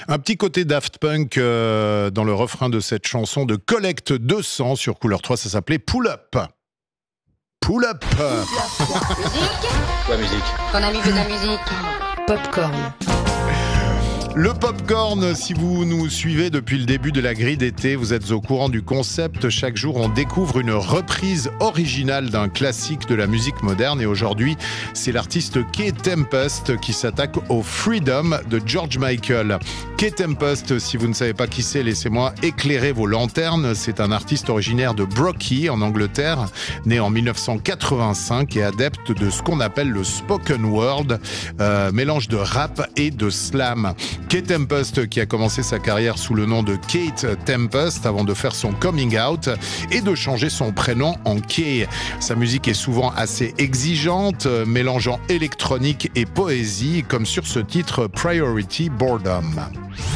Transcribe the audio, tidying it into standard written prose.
Un petit côté Daft Punk dans le refrain de cette chanson de Collecte 200 sur Couleur 3, ça s'appelait Pull Up. Pull Up. Musique ? Quoi, musique ? Ton ami veut de la musique. Popcorn. Le popcorn, si vous nous suivez depuis le début de la grille d'été, vous êtes au courant du concept. Chaque jour, on découvre une reprise originale d'un classique de la musique moderne. Et aujourd'hui, c'est l'artiste Kae Tempest qui s'attaque au Freedom de George Michael. Kae Tempest, si vous ne savez pas qui c'est, laissez-moi éclairer vos lanternes. C'est un artiste originaire de Brockie, en Angleterre, né en 1985 et adepte de ce qu'on appelle le spoken word, mélange de rap et de slam. Kae Tempest qui a commencé sa carrière sous le nom de Kate Tempest avant de faire son coming out et de changer son prénom en Kae. Sa musique est souvent assez exigeante, mélangeant électronique et poésie, comme sur ce titre Priority Boredom.